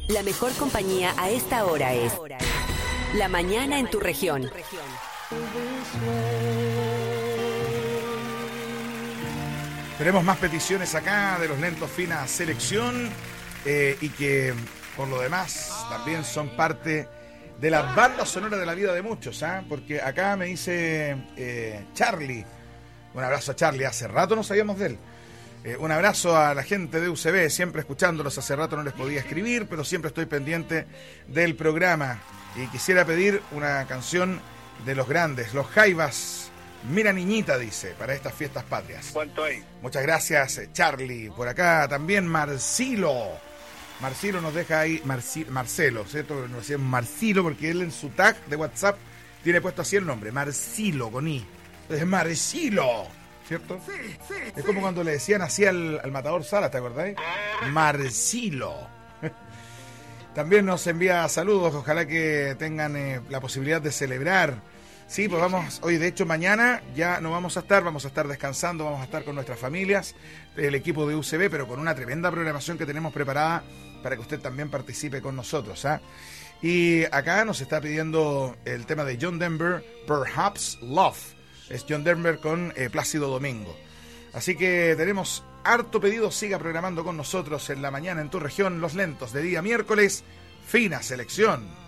La mejor compañía a esta hora es La Mañana en tu región. Tenemos más peticiones acá de los lentos Fina Selección y que por lo demás también son parte de la banda sonora de la vida de muchos, porque acá me dice Charlie, un abrazo a Charlie, hace rato no sabíamos de él. Un abrazo a la gente de UCB, siempre escuchándolos, hace rato no les podía escribir, pero siempre estoy pendiente del programa. Y quisiera pedir una canción de los grandes, los Jaivas, Mira Niñita, dice, para estas fiestas patrias. ¿Cuánto hay? Muchas gracias, Charlie. Por acá también Marcilo. Marcilo nos deja ahí, Marcelo, ¿cierto? Nos decíamos Marcilo porque él en su tag de WhatsApp tiene puesto así el nombre, Marcilo, con I. Es Marcilo, ¿cierto? Sí. Es como cuando le decían así al Matador Salas, ¿te acordáis? Marcilo. También nos envía saludos, ojalá que tengan la posibilidad de celebrar. Sí, pues vamos, hoy de hecho mañana ya no vamos a estar descansando, vamos a estar con nuestras familias, el equipo de UCB, pero con una tremenda programación que tenemos preparada para que usted también participe con nosotros, Y acá nos está pidiendo el tema de John Denver, Perhaps Love. Es John Denver con Plácido Domingo. Así que tenemos harto pedido, siga programando con nosotros en La Mañana en tu región, los lentos de día miércoles, Fina Selección.